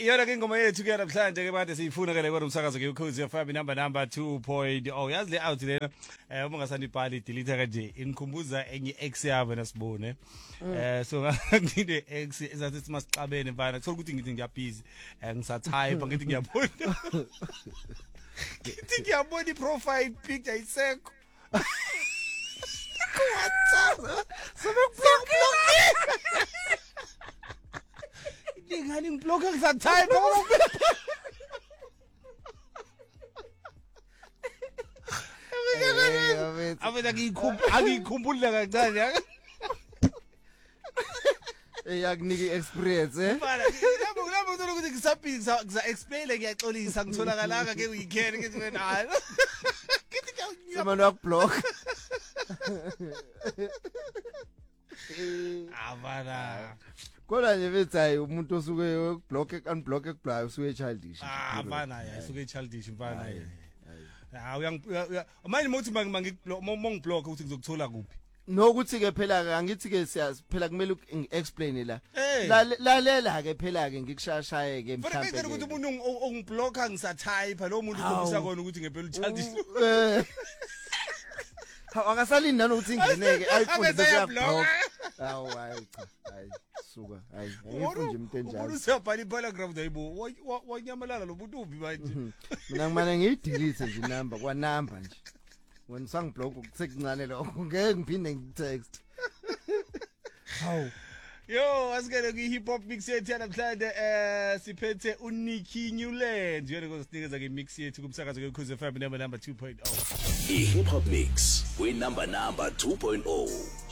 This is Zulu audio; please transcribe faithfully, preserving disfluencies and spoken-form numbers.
iyona ke ingoma yethu ke namhlanje ke manje siyifuna ke le kwamsakazo ke ukhozi F M number number two point oh yazi le out lena eh uma ngasani ibhali delete kanje inikhumbuza enye ex yabo nasibone eh so ngide ex ezathi simasixabene mfana kuthola ukuthi ngithi ngiyabhizi ngisatype ngithi ngiyabona ngithi ngiyabona i-profile picture isekho WhatsApp sebekublock ngani ngiblock ngisatype Avena ngikhumbula kancane eyakuniki experience eh Mfana lapho lapho uthola ukuthi ngisaphiza ngiza explain ngiyaxolisa ngitholakalanga ke uyikhene ngithi wena hayi semana wakublock Avana Kodwa nje bethi hayi umuntu osuke ukublock unblock ekublayo usuke childish Ah mfana ya usuke childish mfana ya Ah uyang manje mothi mangiblock ukuthi ngizokuthola kuphi Nokuthi ke phela angithi ke siyaphela kumele ngi-explain la lalela ke phela ke ngikushashaye ke mhlambe Mfana ukuthi umuntu ongiblocka ngisatype lo muntu ukubisa kona ukuthi ngempela uchildish Akasalini nanokuthi ingeneke ayifunde bese uyablock Awu hayi cha hayi suka hayi ngifuna nje umuntu enjalo Umuntu usiyabhala iparagraph dayibo wanyamalala lo muntu ubi manje Mina ngimane ngiyidelete nje number kwa number nje When sangiblock ukusekuncane lokho ngeke ngiphinde ngitext Hawu Yo asikele ku hip hop mix yethu namhlanje eh siphethe uNicky Newland yena ngosinikeza ke mix yethu kumsakazo ke Ukhozi F M number two point oh I hip hop mix we number number two point oh